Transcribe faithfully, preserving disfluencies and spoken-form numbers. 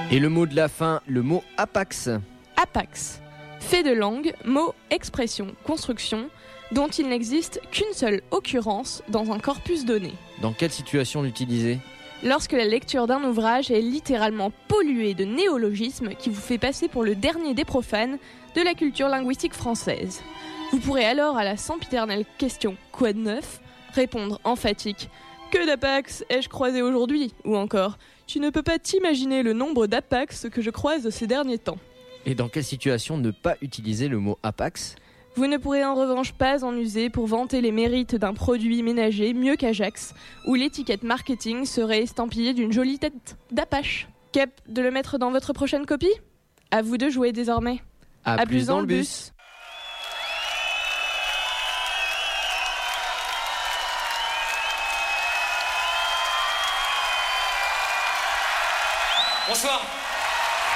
Et le mot de la fin, le mot apax. Apax. Fait de langue, mot, expression, construction, dont il n'existe qu'une seule occurrence dans un corpus donné. Dans quelle situation l'utiliser ? Lorsque la lecture d'un ouvrage est littéralement polluée de néologismes qui vous fait passer pour le dernier des profanes de la culture linguistique française. Vous pourrez alors à la sempiternelle question « Quoi de neuf ?», répondre emphatique « Que d'apax ai-je croisé aujourd'hui ?» ou encore « Tu ne peux pas t'imaginer le nombre d'apax que je croise ces derniers temps. » Et dans quelle situation ne pas utiliser le mot apax ? Vous ne pourrez en revanche pas en user pour vanter les mérites d'un produit ménager mieux qu'Ajax, où l'étiquette marketing serait estampillée d'une jolie tête d'apache. Cap de le mettre dans votre prochaine copie ? À vous de jouer désormais. À, à plus dans le bus. Bonsoir.